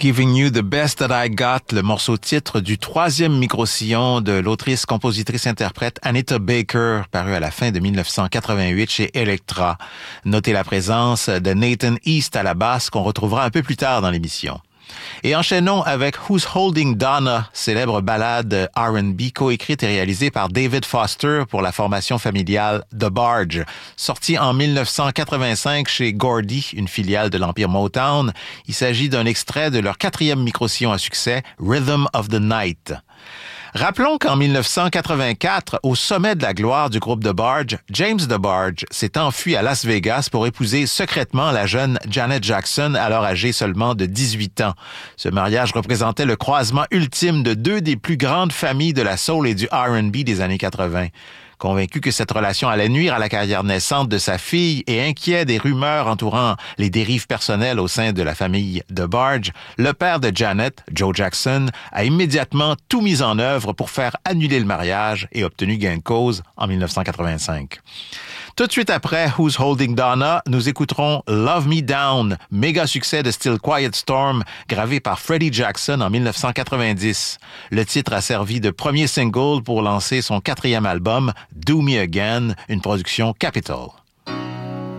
Giving You the Best That I Got, le morceau titre du troisième micro-sillon de l'autrice, compositrice, interprète Anita Baker, paru à la fin de 1988 chez Elektra. Notez la présence de Nathan East à la basse qu'on retrouvera un peu plus tard dans l'émission. Et enchaînons avec Who's Holding Donna, célèbre ballade R&B coécrite et réalisée par David Foster pour la formation familiale The Barge. Sortie en 1985 chez Gordy, une filiale de l'Empire Motown, il s'agit d'un extrait de leur quatrième micro-sillon à succès, Rhythm of the Night. Rappelons qu'en 1984, au sommet de la gloire du groupe The Barge, James The Barge s'est enfui à Las Vegas pour épouser secrètement la jeune Janet Jackson, alors âgée seulement de 18 ans. Ce mariage représentait le croisement ultime de deux des plus grandes familles de la soul et du R&B des années 80. Convaincu que cette relation allait nuire à la carrière naissante de sa fille et inquiet des rumeurs entourant les dérives personnelles au sein de la famille The Barge, le père de Janet, Joe Jackson, a immédiatement tout mis en œuvre pour faire annuler le mariage et obtenu gain de cause en 1985. Tout de suite après Who's Holding Donna, nous écouterons Love Me Down, méga succès de Still Quiet Storm, gravé par Freddie Jackson en 1990. Le titre a servi de premier single pour lancer son quatrième album, Do Me Again, une production Capitol.